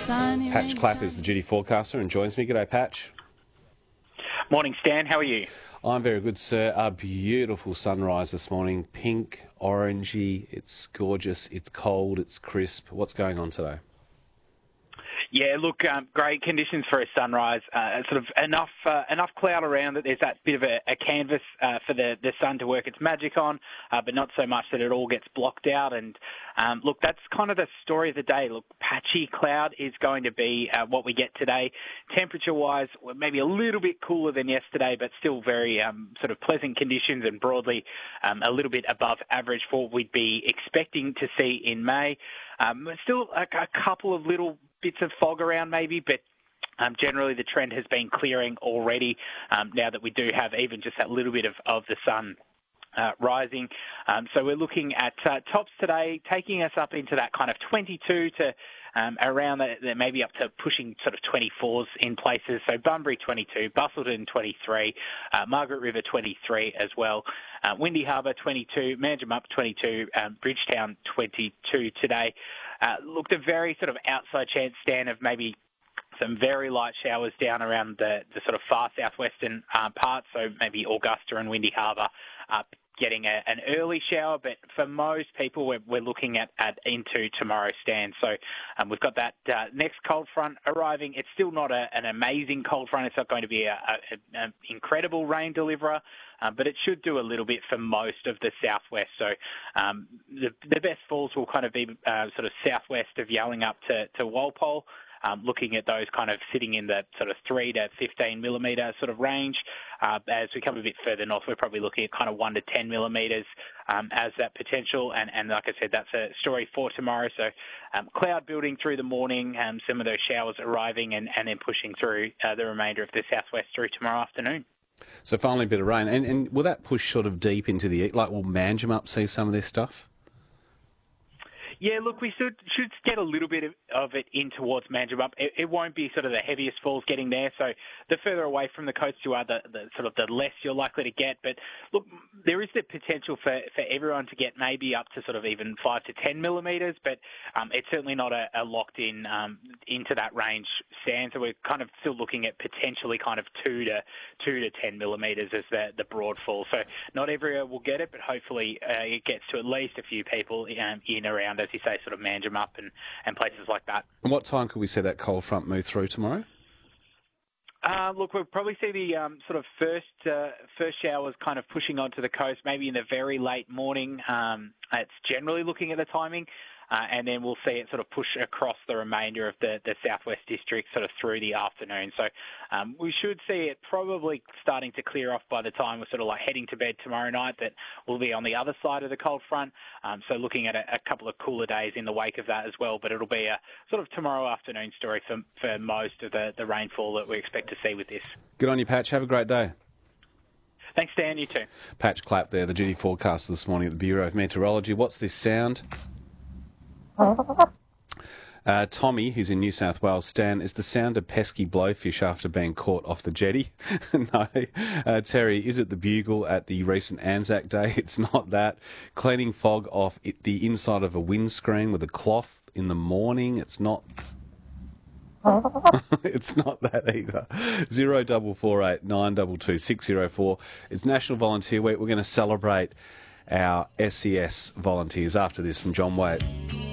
Sunny Patch rain, Clapp is the duty forecaster and joins me. G'day, Patch. Morning, Stan. How are you? I'm very good, sir. A beautiful sunrise this morning. Pink, orangey. It's gorgeous. It's cold. It's crisp. What's going on today? Yeah, look, great conditions for a sunrise. Sort of enough cloud around that there's that bit of a canvas for the sun to work its magic on, but not so much that it all gets blocked out. And look, that's kind of the story of the day. Look, patchy cloud is going to be what we get today. Temperature-wise, maybe a little bit cooler than yesterday, but still very sort of pleasant conditions and broadly a little bit above average for what we'd be expecting to see in May. Still a couple of little bits of fog around maybe, but generally the trend has been clearing already now that we do have even just that little bit of the sun rising. So we're looking at tops today taking us up into that kind of 22 to around that, maybe up to pushing sort of 24s in places. So Bunbury 22, Busselton 23, Margaret River 23 as well. Windy Harbour 22, Manjimup 22, Bridgetown 22 today. Looked a very sort of outside chance, Stan, of maybe some very light showers down around the sort of far southwestern parts, so maybe Augusta and Windy Harbour getting an early shower, but for most people we're looking at into tomorrow, Stan. So we've got that next cold front arriving. It's still not an amazing cold front. It's not going to be an incredible rain deliverer, but it should do a little bit for most of the southwest. So the best falls will kind of be sort of southwest of Yalling up to Walpole. Looking at those kind of sitting in the sort of 3 to 15 millimetre sort of range. As we come a bit further north, we're probably looking at kind of 1 to 10 millimetres as that potential. And like I said, that's a story for tomorrow. So cloud building through the morning, some of those showers arriving and then pushing through the remainder of the southwest through tomorrow afternoon. So finally a bit of rain. And will that push sort of deep into the... Like, will Manjimup see some of this stuff? Yeah, look, we should get a little bit of it in towards Manjimup. It won't be sort of the heaviest falls getting there. So the further away from the coast you are, the sort of the less you're likely to get. But look, there is the potential for everyone to get maybe up to sort of even 5 to 10 millimetres, but it's certainly not a locked in into that range, Stan. So we're kind of still looking at potentially kind of 2 to 10 millimetres as the broad fall. So not everyone will get it, but hopefully it gets to at least a few people in around, as you say, sort of Manjimup and places like that. And what time could we see that cold front move through tomorrow? Look, we'll probably see the sort of first showers kind of pushing onto the coast, maybe in the very late morning. It's generally looking at the timing. And then we'll see it sort of push across the remainder of the southwest district sort of through the afternoon. So we should see it probably starting to clear off by the time we're sort of like heading to bed tomorrow night. That will be on the other side of the cold front. So looking at a couple of cooler days in the wake of that as well. But it'll be a sort of tomorrow afternoon story for most of the rainfall that we expect to see with this. Good on you, Patch. Have a great day. Thanks, Dan. You too. Patch Clapp there, the duty forecaster this morning at the Bureau of Meteorology. What's this sound? Tommy, who's in New South Wales, Stan, is the sound of pesky blowfish after being caught off the jetty? No. Terry, is it the bugle at the recent Anzac Day? It's not that. Cleaning fog off the inside of a windscreen with a cloth in the morning? It's not... It's not that either. 0448 922 604. It's National Volunteer Week. We're going to celebrate our SES volunteers after this from John Waite.